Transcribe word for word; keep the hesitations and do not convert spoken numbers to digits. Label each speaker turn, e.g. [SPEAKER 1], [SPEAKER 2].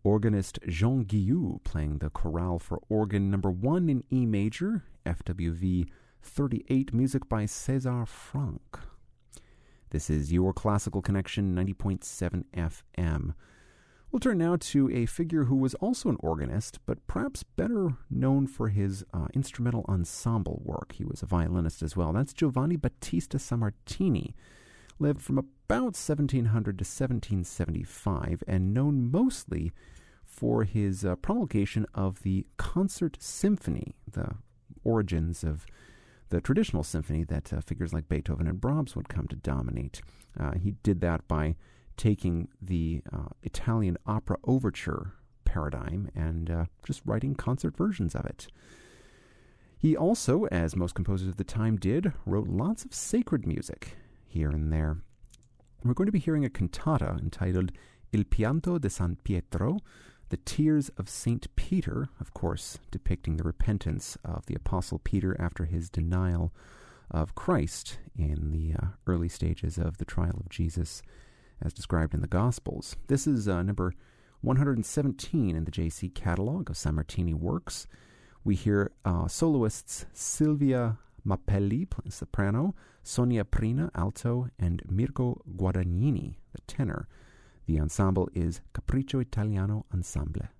[SPEAKER 1] organist Jean Guillou playing the chorale for organ number one in E major, F W V thirty-eight, music by César Franck. This is your Classical Connection, ninety point seven F M. We'll turn now to a figure who was also an organist, but perhaps better known for his uh, instrumental ensemble work. He was a violinist as well. That's Giovanni Battista Sammartini. Lived from about seventeen hundred to seventeen seventy-five, and known mostly for his uh, promulgation of the concert symphony, the origins of the traditional symphony that uh, figures like Beethoven and Brahms would come to dominate. Uh, he did that by taking the uh, Italian opera overture paradigm and uh, just writing concert versions of it. He also, as most composers of the time did, wrote lots of sacred music here and there. We're going to be hearing a cantata entitled Il Pianto de San Pietro, the Tears of Saint Peter, of course, depicting the repentance of the Apostle Peter after his denial of Christ in the uh, early stages of the trial of Jesus, as described in the Gospels. This is uh, number one hundred seventeen in the J C catalog of Sammartini works. We hear uh, soloists Silvia Mappelli, soprano, Sonia Prina, alto, and Mirko Guadagnini, the tenor. The ensemble is Capriccio Italiano Ensemble.